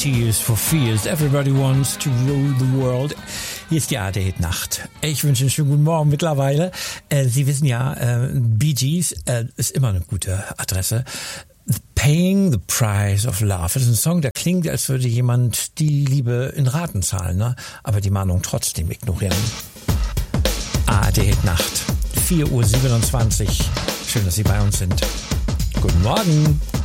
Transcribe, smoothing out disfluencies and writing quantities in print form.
Tears for Fears. Everybody wants to rule the world. Hier ist die ARD-Nacht. Ich wünsche einen schönen guten Morgen mittlerweile. Sie wissen ja, Bee Gees ist immer eine gute Adresse. Paying the Price of Love. Das ist ein Song, der klingt, als würde jemand die Liebe in Raten zahlen, ne? Aber die Mahnung trotzdem ignorieren. ARD-Nacht. 4:27 Uhr. Schön, dass Sie bei uns sind. Guten Morgen.